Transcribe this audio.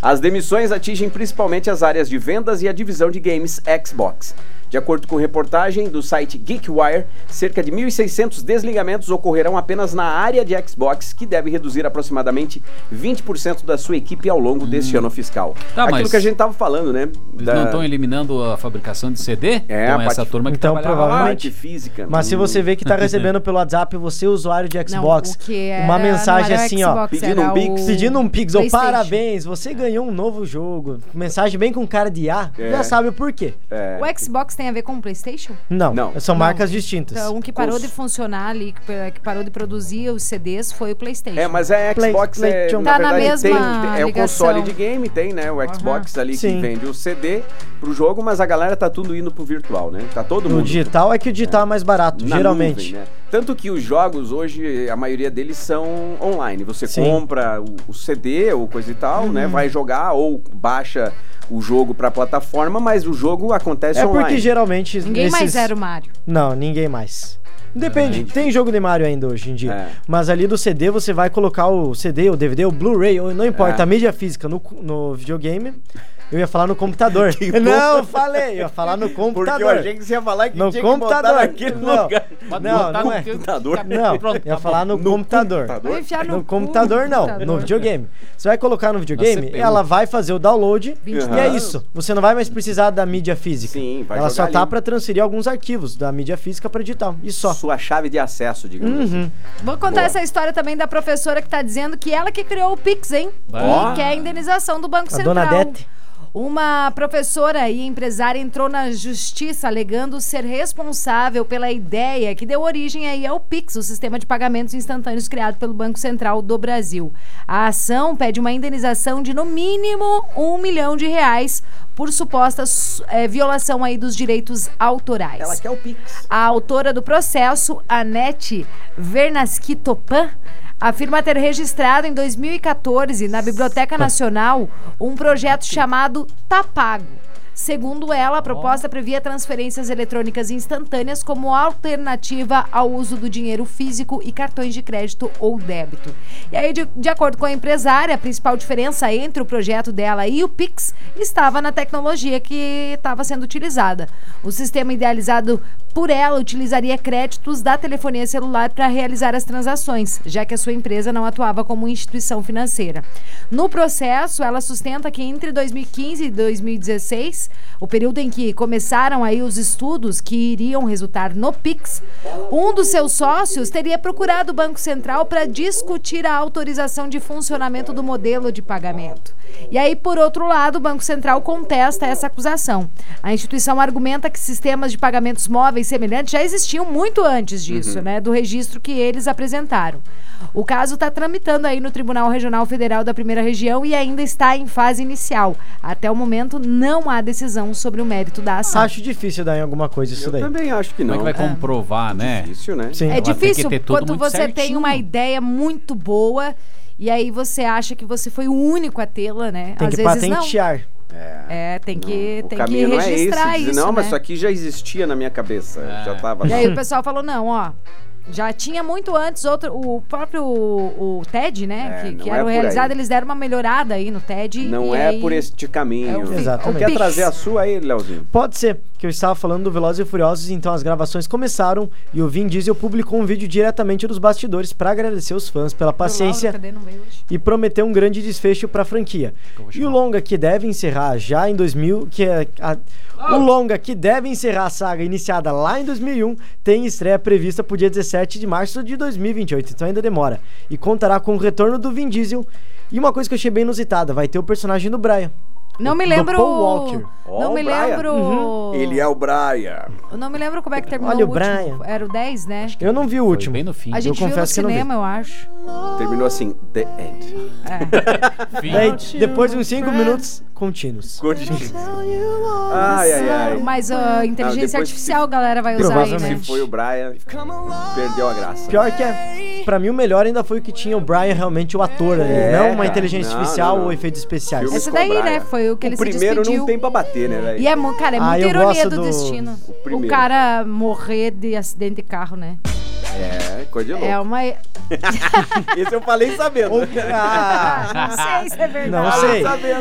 As demissões atingem principalmente as áreas de vendas e a divisão de games Xbox. De acordo com reportagem do site GeekWire, cerca de 1.600 desligamentos ocorrerão apenas na área de Xbox, que deve reduzir aproximadamente 20% da sua equipe ao longo deste ano fiscal. Tá, Aquilo que a gente estava falando, né? Eles não estão eliminando a fabricação de CD? É, então essa turma que então, trabalhava provavelmente lá. física. Mas se você vê que tá recebendo pelo WhatsApp, você usuário de Xbox, uma mensagem assim, ó, pedindo um Pix. pedindo um Pix, ou parabéns, você ganhou um novo jogo. Mensagem bem com cara de já sabe o porquê. O Xbox tem a ver com o PlayStation? Não, são marcas distintas. Então, que parou de funcionar ali, que parou de produzir os CDs foi o PlayStation. Mas a Xbox tá na mesma é o console de game, tem, né? O Xbox ali que vende o CD pro jogo, mas a galera tá tudo indo pro virtual, né? Tá todo mundo. O digital é que o digital é mais barato, geralmente. Nuvem, né? Tanto que os jogos hoje, a maioria deles são online. Você compra o CD ou coisa e tal, né? Vai jogar ou baixa o jogo pra plataforma, mas o jogo acontece online. É porque geralmente... Ninguém mais era o Mario. Não, ninguém mais. Depende, tem jogo de Mario ainda hoje em dia. Mas ali do CD você vai colocar o CD, o DVD, o Blu-ray, não importa, a mídia física no videogame. Eu ia falar no computador. Não, falei, eu ia falar no computador. Porque eu achei que você ia falar que no tinha computador. Que botar naquele lugar. Não é. Computador. Não, ia falar no computador. No computador não, no videogame. Você vai colocar no videogame, ela vai fazer o download e é isso. Você não vai mais precisar da mídia física. Sim, vai ela só tá ali pra transferir alguns arquivos da mídia física pra digital. E só. Sua chave de acesso, digamos assim. Vou contar essa história também da professora que tá dizendo que ela que criou o Pix, hein? E quer a indenização do Banco Central. Dona Dete. Uma professora e empresária entrou na justiça alegando ser responsável pela ideia que deu origem aí ao Pix, o sistema de pagamentos instantâneos criado pelo Banco Central do Brasil. A ação pede uma indenização de no mínimo R$1 milhão por suposta violação aí dos direitos autorais. Ela quer o Pix. A autora do processo, Anete Vernasquitopan, afirma ter registrado em 2014 na Biblioteca Nacional um projeto chamado Tá Pago. Segundo ela, a proposta previa transferências eletrônicas instantâneas como alternativa ao uso do dinheiro físico e cartões de crédito ou débito. E aí, de acordo com a empresária, a principal diferença entre o projeto dela e o Pix estava na tecnologia que estava sendo utilizada. O sistema idealizado por ela utilizaria créditos da telefonia celular para realizar as transações, já que a sua empresa não atuava como instituição financeira. No processo, ela sustenta que entre 2015 e 2016, o período em que começaram aí os estudos que iriam resultar no Pix, um dos seus sócios teria procurado o Banco Central para discutir a autorização de funcionamento do modelo de pagamento. E aí, por outro lado, o Banco Central contesta essa acusação. A instituição argumenta que sistemas de pagamentos móveis semelhantes já existiam muito antes disso, né, do registro que eles apresentaram. O caso está tramitando aí no Tribunal Regional Federal da Primeira Região e ainda está em fase inicial. Até o momento, não há decisão sobre o mérito da ação. Acho difícil dar em alguma coisa isso daí. Eu também acho que não. Como é que vai comprovar, né? Difícil, né? Sim. É difícil quando você certinho. tem uma ideia muito boa e aí você acha que você foi o único a tê-la, né? Tem Às que vezes patentear. tem que caminho registrar não é esse, isso, não, né? mas isso aqui já existia na minha cabeça. Já tava. E aí o pessoal falou, não, ó, já tinha muito antes o próprio o TED, né, que era realizado, eles deram uma melhorada aí no TED. Não é por este caminho. Exatamente. Quer trazer a sua aí, Leozinho? Pode ser, que eu estava falando do Velozes e Furiosos, então as gravações começaram e o Vin Diesel publicou um vídeo diretamente dos bastidores para agradecer os fãs pela paciência e prometer um grande desfecho para a franquia. E o longa que deve encerrar já em 2000, o longa que deve encerrar a saga iniciada lá em 2001, tem estreia prevista para o dia 17 de março de 2028, então ainda demora. E contará com o retorno do Vin Diesel. E uma coisa que eu achei bem inusitada, vai ter o personagem do Brian. Não me lembro. Paul Walker. Não me lembro. Ele é o Brian. Eu não me lembro como é que terminou Olha o o último. Brian. Era o 10, né? Eu não vi o último. Bem no fim. A gente viu no confesso que eu não vi. cinema, eu acho. Terminou assim, The End. Daí, depois de uns 5 minutos contínuos. Ai. Mas a inteligência depois artificial, galera, vai usar aí, né? Se foi o Brian, perdeu a graça. Pior que pra mim o melhor ainda foi o que tinha o Brian, realmente o ator ali, não uma inteligência artificial ou efeitos especiais. Filme Essa com o daí, Brian. né, foi o que ele se despediu. O primeiro não tem pra bater, né, velho? E é, cara, é muita eu ironia gosto do destino. primeiro. O cara morrer de acidente de carro, né? É, coisa de louco. É uma... Esse eu falei sabendo. Não sei se é verdade. Não sei.